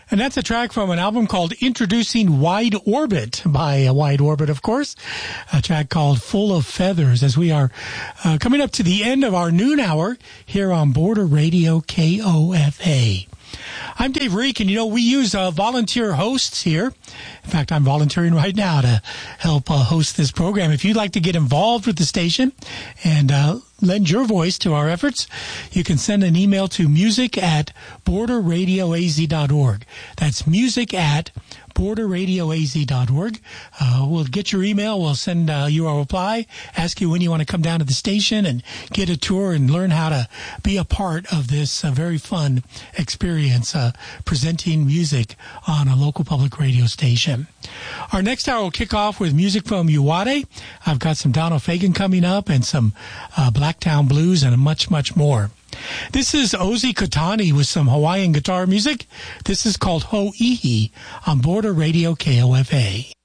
And that's a track from an album called Introducing Wide Orbit by Wide Orbit, of course. A track called Full of Feathers as we are coming up to the end of our noon hour here on Border Radio KOFA. I'm Dave Reek, and we use volunteer hosts here. In fact, I'm volunteering right now to help host this program. If you'd like to get involved with the station and lend your voice to our efforts, you can send an email to music@borderradioaz.org. That's music@borderradioaz.org. We'll get your email. We'll send you a reply, ask you when you want to come down to the station and get a tour and learn how to be a part of this very fun experience, presenting music on a local public radio station. Our next hour will kick off with music from Uwade. I've got some Donald Fagen coming up and some Blacktown Blues and much, much more. This is Ozzy Kotani with some Hawaiian guitar music. This is called Ho'ihi on Border Radio KOFA.